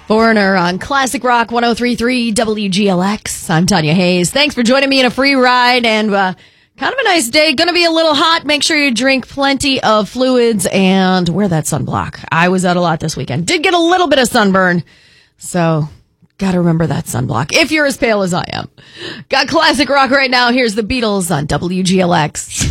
Foreigner on Classic Rock 103.3 WGLX. I'm Tanya Hayes. Thanks for joining me in a free ride and kind of a nice day. Going to be a little hot. Make sure you drink plenty of fluids and wear that sunblock. I was out a lot this weekend. Did get a little bit of sunburn, so got to remember that sunblock if you're as pale as I am. Got Classic Rock right now. Here's the Beatles on WGLX.